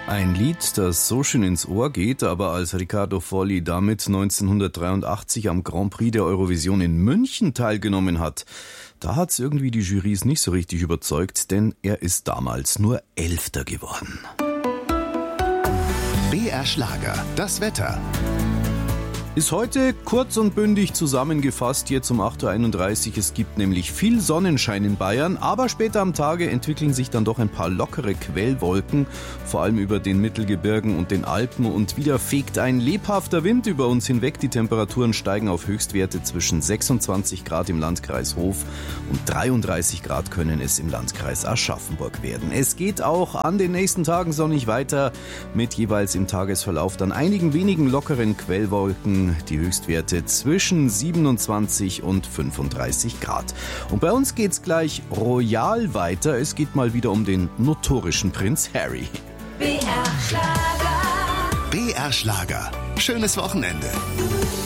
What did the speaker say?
Ein Lied, das so schön ins Ohr geht, aber als Riccardo Folli damit 1983 am Grand Prix der Eurovision in München teilgenommen hat, da hat's irgendwie die Jurys nicht so richtig überzeugt, denn er ist damals nur 11. geworden. BR Schlager, das Wetter. Ist heute kurz und bündig zusammengefasst, jetzt um 8.31 Uhr. Es gibt nämlich viel Sonnenschein in Bayern, aber später am Tage entwickeln sich dann doch ein paar lockere Quellwolken, vor allem über den Mittelgebirgen und den Alpen, und wieder fegt ein lebhafter Wind über uns hinweg. Die Temperaturen steigen auf Höchstwerte zwischen 26 Grad im Landkreis Hof und 33 Grad können es im Landkreis Aschaffenburg werden. Es geht auch an den nächsten Tagen sonnig weiter, mit jeweils im Tagesverlauf dann einigen wenigen lockeren Quellwolken. Die Höchstwerte zwischen 27 und 35 Grad. Und bei uns geht's gleich royal weiter. Es geht mal wieder um den notorischen Prinz Harry. BR Schlager. Schönes Wochenende.